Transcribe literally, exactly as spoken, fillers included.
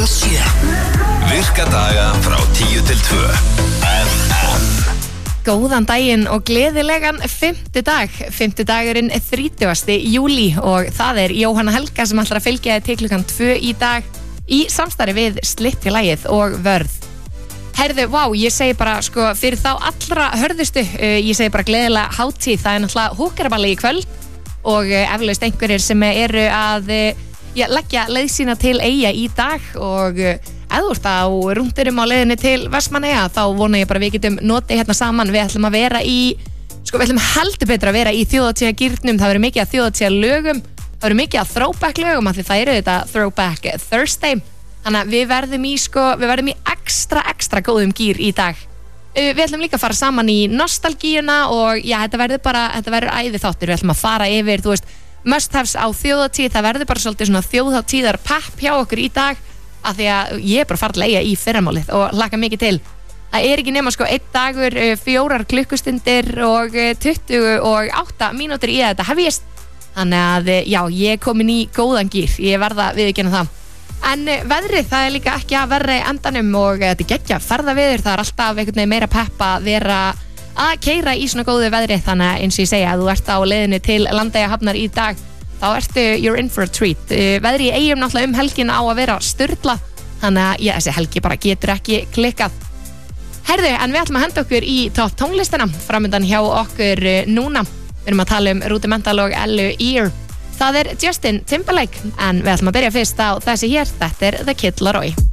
og sjö. Virka daga frá tíu til tvö. F M. Góðan daginn og gleðilegan fimmtudag. Fimmtudagurinn þrítugasti júlí og það er Jóhanna Helga sem ætlar að fylgja þér til klukkan tvö í dag í samstarfi við Slittilagið og Vörð. Herðu, vá, ég segi bara, sko, fyrir þá allra hörðustu, uh, ég segi bara gleðilega hátíð, það er náttúrulega húkaraballi í kvöld og uh, eflaust einhverjir sem eru að uh, já, leggja leið sína til Eyja í dag og uh, ef þú ert á rúndurum á leiðinni til Vestmannaeyja, þá vona ég bara við getum notið hérna saman, við ætlum að vera í, sko, við ætlum heldur betur að vera í þjóðhátíðargírnum, það verður mikið að þjóðhátíðarlögum, það verður mikið að throwback lögum, af því það eru þetta Throwback Thursday. Þannig að við verðum í, sko, við verðum í ekstra, ekstra góðum gýr í dag. Uh, við ætlum líka að fara saman í nostalgíuna og já, þetta verður bara, þetta verður æði þáttur. Við ætlum að fara yfir, þú veist, must-haves á þjóðhátíð, það verður bara svolítið svona þjóðhátíðar pepp hjá okkur í dag, af því að ég er bara farið að leigja í fyrramálið og hlakka mikið til. Það er ekki nema sko einn dagur, fjórar klukkustundir og tuttugu og átta mínútur í þetta hefjist. Þannig að já, ég er komin í góðan gýr, ég verða viðurkenna það. En veðrið, það er líka ekki að verra í endanum og þetta er geggja ferðaveður, það er alltaf einhvern veginn meira peppa að vera að keyra í svona góðu veðri, þannig að eins og ég segja, að þú ert á leiðinni til Landeyjahafnar í dag, þá ertu you're in for a treat. Veðri í Eyjum náttúrulega um helgina á að vera sturla, þannig að já, þessi helgi bara getur ekki klikkað. Herðu, en við ætlum að henda okkur í topp tónlistina, framöndan hjá okkur núna. Við erum að tala um Rudimental og Ellu Ear. Það er Justin Timberlake, en við ætlum að byrja fyrst á þessi hér, þetta er The Kid Laroi.